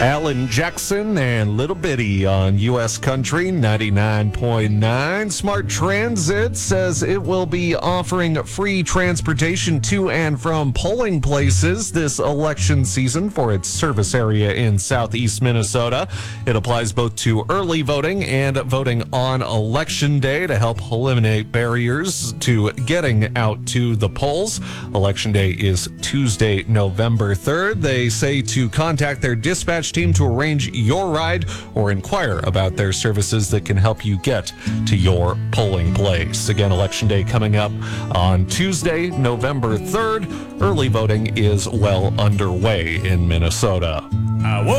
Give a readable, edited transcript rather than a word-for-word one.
Alan Jackson and Little Bitty on U.S. Country 99.9. Smart Transit says it will be offering free transportation to and from polling places this election season for its service area in southeast Minnesota. It applies both to early voting and voting on Election Day to help eliminate barriers to getting out to the polls. Election Day is Tuesday, November 3rd. They say to contact their dispatch team to arrange your ride or inquire about their services that can help you get to your polling place. Again, Election Day coming up on Tuesday, November 3rd. Early voting is well underway in Minnesota.